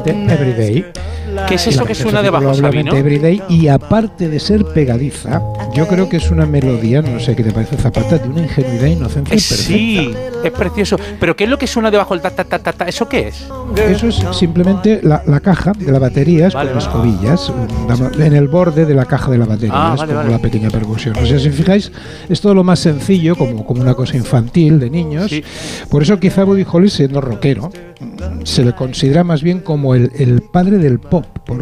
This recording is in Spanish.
probablemente Everyday. ¿Qué es eso que suena debajo, Sabino? Everyday, y aparte de ser pegadiza, yo creo que es una melodía, no sé qué te parece, Zapata, de una ingenuidad e inocencia perfecta. Sí, es precioso. ¿Pero qué es lo que suena debajo del ta, ta, ta, ta, ta? ¿Eso qué es? Eso es simplemente la caja de la batería con escobillas en el borde de la caja de la batería, la pequeña percusión. O sea, si fijáis, es todo lo más sencillo, como una cosa infantil de niños. Sí. Por eso quizá Buddy Holly, siendo rockero, se le considera más bien como el padre del pop,